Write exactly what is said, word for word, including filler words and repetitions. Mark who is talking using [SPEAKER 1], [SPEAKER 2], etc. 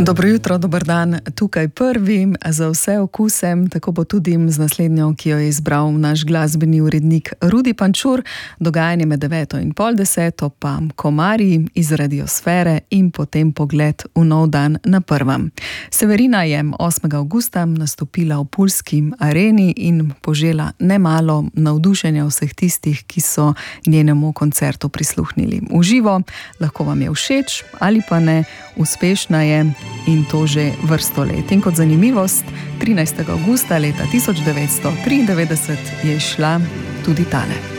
[SPEAKER 1] Dobro jutro, dober dan, tukaj prvi za vse okuse, tako bo tudi z naslednjo, ki jo je izbral naš glasbeni urednik Rudi Pančur. Dogajanje med deveto in pol deseto pa Komarji iz Radiosfere in potem pogled v nov dan na prvem. Severina je osmega avgusta nastopila v Pulski areni in požela nemalo navdušenja vseh tistih, ki so njenemu koncertu prisluhnili. V živo, lahko vam je všeč ali pa ne, uspešna je in to že vrsto let. In kot zanimivost, trinajstega avgusta leta tisoč devetsto triindevetdeset je šla tudi tale.